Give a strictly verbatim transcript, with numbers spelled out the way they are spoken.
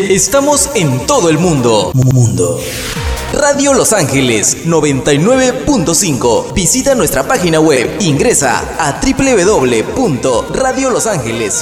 Estamos en todo el mundo. Mundo. Radio Los Ángeles noventa y nueve punto cinco. Visita nuestra página web. Ingresa a doble u doble u doble u punto radio los ángeles